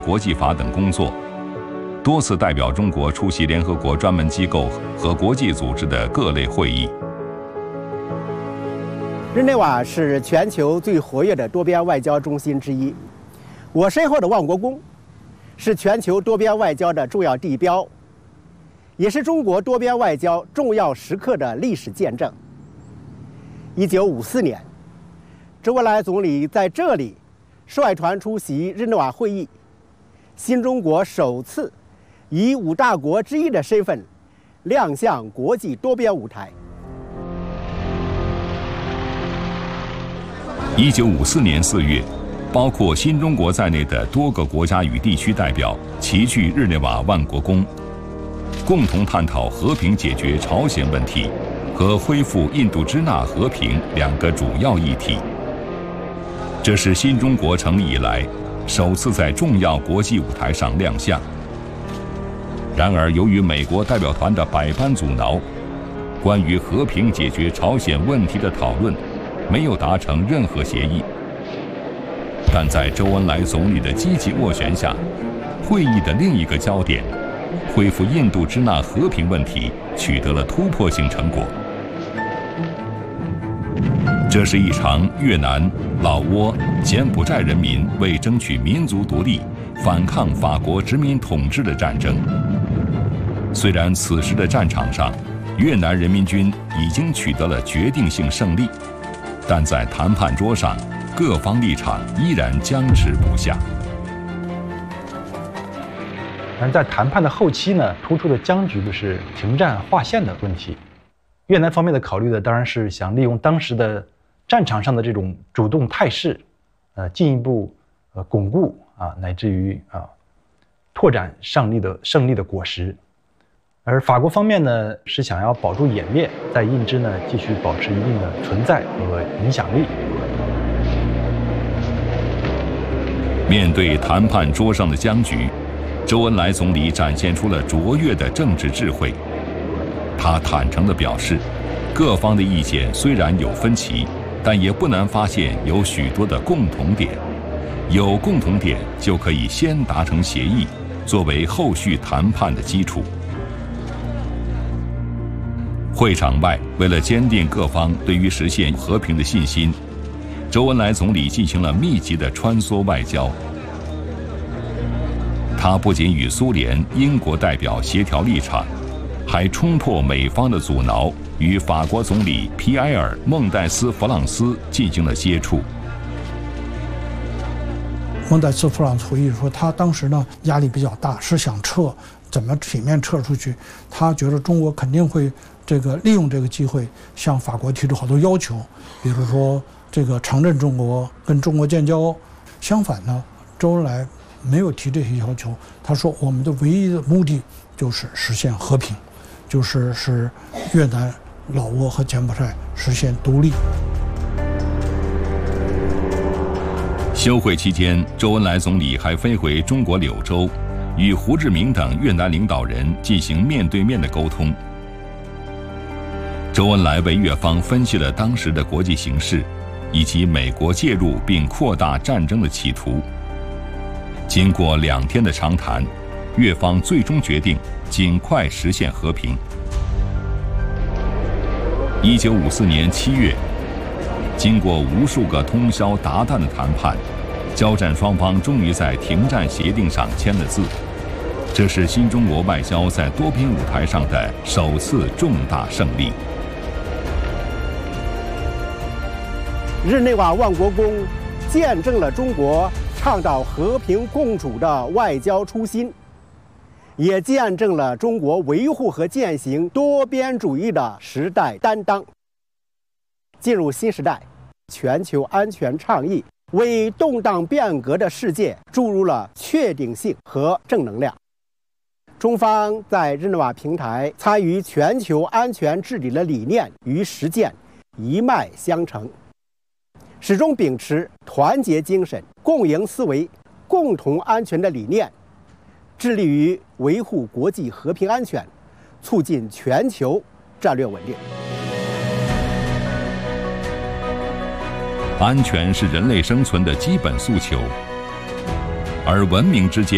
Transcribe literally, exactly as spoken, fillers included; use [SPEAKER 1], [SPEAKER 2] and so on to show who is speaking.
[SPEAKER 1] 国际法等工作，多次代表中国出席联合国专门机构和国际组织的各类会议。
[SPEAKER 2] 日内瓦是全球最活跃的多边外交中心之一，我身后的万国宫是全球多边外交的重要地标，也是中国多边外交重要时刻的历史见证。一九五四年，周恩来总理在这里率团出席日内瓦会议，新中国首次以五大国之一的身份亮相国际多边舞台。
[SPEAKER 1] 一九五四年四月，包括新中国在内的多个国家与地区代表齐聚日内瓦万国宫，共同探讨和平解决朝鲜问题和恢复印度支那和平两个主要议题。这是新中国成立以来首次在重要国际舞台上亮相。然而，由于美国代表团的百般阻挠，关于和平解决朝鲜问题的讨论没有达成任何协议。但在周恩来总理的积极斡旋下，会议的另一个焦点——恢复印度支那和平问题，取得了突破性成果。这是一场越南、老挝、柬埔寨人民为争取民族独立、反抗法国殖民统治的战争。虽然此时的战场上，越南人民军已经取得了决定性胜利，但在谈判桌上，各方立场依然僵持不下。
[SPEAKER 3] 而在谈判的后期呢，突出的僵局的是停战划线的问题。越南方面的考虑呢，当然是想利用当时的战场上的这种主动态势，呃，进一步呃巩固啊，乃至于啊拓展胜利的胜利的果实。而法国方面呢，是想要保住颜面，在印支呢继续保持一定的存在和影响力。
[SPEAKER 1] 面对谈判桌上的僵局，周恩来总理展现出了卓越的政治智慧。他坦诚地表示，各方的意见虽然有分歧，但也不难发现有许多的共同点，有共同点就可以先达成协议，作为后续谈判的基础。会场外，为了坚定各方对于实现和平的信心，周恩来总理进行了密集的穿梭外交。他不仅与苏联、英国代表协调立场，还冲破美方的阻挠，与法国总理皮埃尔·孟戴斯·弗朗斯进行了接触。
[SPEAKER 4] 孟戴斯·弗朗斯回忆说，他当时呢压力比较大，是想撤，怎么体面撤出去？他觉得中国肯定会这个利用这个机会向法国提出好多要求，比如说这个承认中国，跟中国建交。相反呢，周恩来没有提这些要求，他说我们的唯一的目的就是实现和平，就是使越南、老挝和柬埔寨实现独立。
[SPEAKER 1] 休会期间，周恩来总理还飞回中国柳州，与胡志明等越南领导人进行面对面的沟通。周恩来为越方分析了当时的国际形势，以及美国介入并扩大战争的企图。经过两天的长谈，越方最终决定尽快实现和平。一九五四年七月，经过无数个通宵达旦的谈判，交战双方终于在停战协定上签了字。这是新中国外交在多边舞台上的首次重大胜利。
[SPEAKER 2] 日内瓦万国宫见证了中国倡导和平共处的外交初心，也见证了中国维护和践行多边主义的时代担当。进入新时代，全球安全倡议为动荡变革的世界注入了确定性和正能量。中方在日内瓦平台参与全球安全治理的理念与实践一脉相承，始终秉持团结精神、共赢思维、共同安全的理念，致力于维护国际和平安全，促进全球战略稳定。
[SPEAKER 1] 安全是人类生存的基本诉求，而文明之间